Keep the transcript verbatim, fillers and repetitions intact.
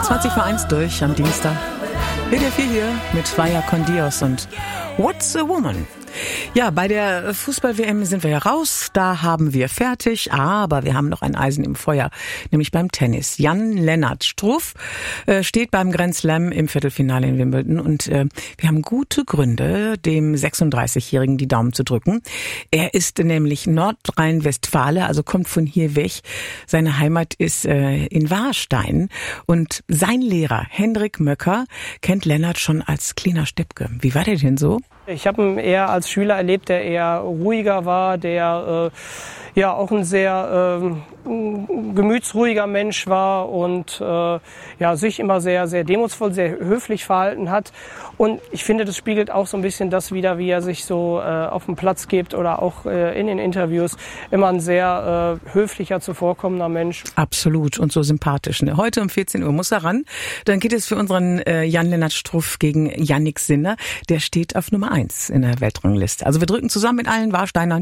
zwanzig vor eins durch am Dienstag. W D R vier hier mit Vaya con Dios und What's a Woman? Ja, bei der Fußball-W M sind wir ja raus, da haben wir fertig, aber wir haben noch ein Eisen im Feuer, nämlich beim Tennis. Jan-Lennart Struff äh, steht beim Grand Slam im Viertelfinale in Wimbledon und äh, wir haben gute Gründe, dem sechsunddreißigjährigen die Daumen zu drücken. Er ist nämlich Nordrhein-Westfale, also kommt von hier weg. Seine Heimat ist äh, in Warstein und sein Lehrer Hendrik Möcker kennt Lennart schon als kleiner Steppke. Wie war der denn so? Ich habe ihn eher als Schüler erlebt, der eher ruhiger war, der äh, ja auch ein sehr äh, gemütsruhiger Mensch war und äh, ja sich immer sehr sehr demutsvoll, sehr höflich verhalten hat. Und ich finde, das spiegelt auch so ein bisschen das wider, wie er sich so äh, auf dem Platz gibt oder auch äh, in den Interviews. Immer ein sehr äh, höflicher, zuvorkommender Mensch. Absolut und so sympathisch. Ne? Heute um vierzehn Uhr muss er ran. Dann geht es für unseren äh, Jan-Lennart Struff gegen Jannik Sinner. Der steht auf Nummer eins in der Weltrangliste. Also wir drücken zusammen mit allen Warsteinern